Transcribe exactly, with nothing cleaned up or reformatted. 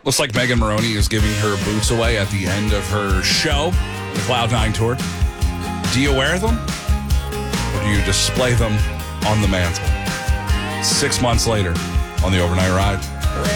Looks like Megan Moroney is giving her boots away at the end of her show, the Cloud nine Tour. Do you wear them? Or do you display them on the mantle? Six months later on the Overnight Ride.